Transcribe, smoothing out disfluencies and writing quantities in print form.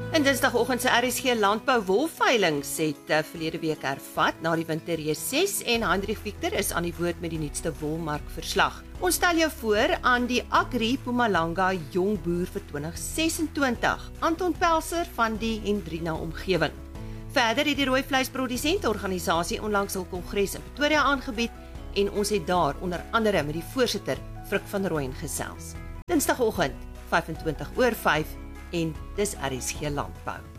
In Dinsdagoggend se RSG Landbou wolveilings het verlede week hervat na die winterreses en Hendrik Victor is aan die woord met die nuutste wolmarkverslag. Ons stel jou voor aan die Agri Mpumalanga Jong Boer vir 2026, Anton Pelser van die Hendrina omgewing. Verder het die rooi vleisprodusente-organisasie onlangs hul kongres in Pretoria aangebied en ons het daar onder andere met die voorsitter Frik van Rooyen gesels. Dinsdagoggend 5:25 en dis RSG Landbou.